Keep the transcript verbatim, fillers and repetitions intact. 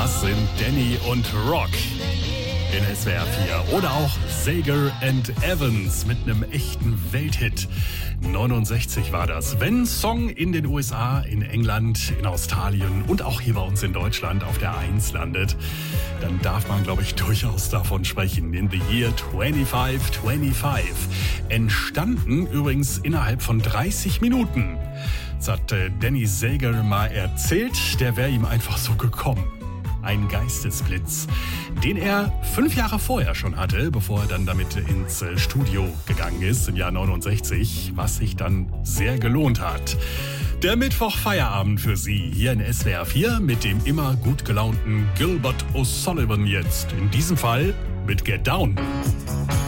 Das sind Danny und Rock in S W R vier. Oder auch Sager and Evans mit einem echten Welthit. neunundsechzig war das. Wenn ein Song in den U S A, in England, in Australien und auch hier bei uns in Deutschland auf der eins landet, dann darf man, glaube ich, durchaus davon sprechen. In the year twenty-five twenty-five. Entstanden übrigens innerhalb von dreißig Minuten. Das hat äh, Danny Sager mal erzählt. Der wäre ihm einfach so gekommen. Ein Geistesblitz, den er fünf Jahre vorher schon hatte, bevor er dann damit ins Studio gegangen ist, im Jahr neunundsechzig, was sich dann sehr gelohnt hat. Der Mittwoch-Feierabend für Sie hier in S W R vier mit dem immer gut gelaunten Gilbert O'Sullivan jetzt. In diesem Fall mit Get Down.